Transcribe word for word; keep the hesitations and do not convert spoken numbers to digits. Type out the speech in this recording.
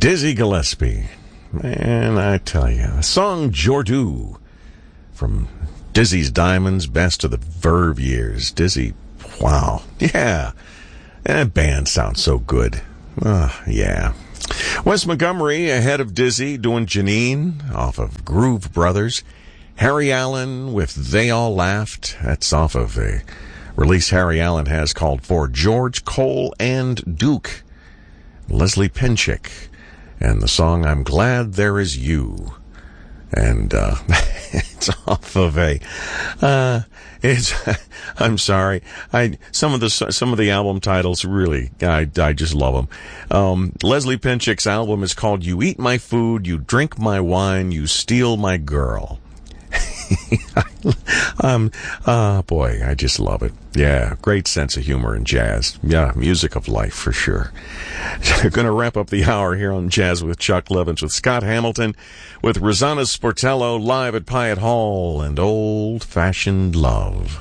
Dizzy Gillespie. Man, I tell you, the song Jordu from Dizzy's Diamonds, best of the Verve years. Dizzy, wow. Yeah. That band sounds so good. Uh, yeah. Wes Montgomery ahead of Dizzy doing Janine off of Groove Brothers. Harry Allen with They All Laughed. That's off of a release Harry Allen has called For George, Cole, and Duke. Leslie Pinchik. And the song I'm Glad There Is You. And uh, it's off of a... Uh, it's... I'm sorry. I some of the some of the album titles really I I just love them. Um, Leslie Pinchik's album is called You Eat My Food, You Drink My Wine, You Steal My Girl. um, ah, oh boy, I just love it. Yeah, great sense of humor in jazz. Yeah, music of life for sure. We're going to wrap up the hour here on Jazz with Chuck Levins with Scott Hamilton, with Rosanna Sportello live at Pyatt Hall and Old Fashioned Love.